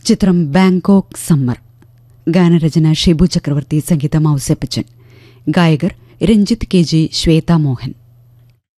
ചിത്രം Bangkok summer. ഗാനരചന ഷിബു ചക്രവർത്തി, സംഗീതം ഔസേപ്പച്ചൻ. ഗായകർ രഞ്ജിത്ത് കെ ജി, ശ്വേത മോഹൻ.